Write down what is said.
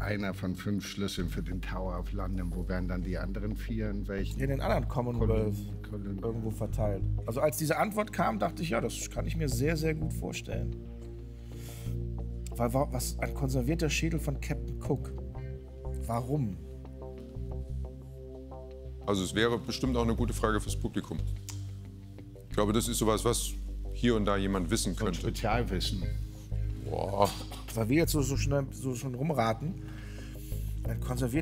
einer von 5 Schlüsseln für den Tower of London. Wo wären dann die anderen 4? In welchen? In den anderen Commonwealth irgendwo verteilt. Also als diese Antwort kam, dachte ich, ja, das kann ich mir sehr, sehr gut vorstellen. Weil was ein konservierter Schädel von Captain Cook. Warum? Also es wäre bestimmt auch eine gute Frage fürs Publikum. Ich glaube, das ist sowas, was hier und da jemand wissen könnte. Spezialwissen. Boah. Weil wir jetzt so schon rumraten. Ein konservierter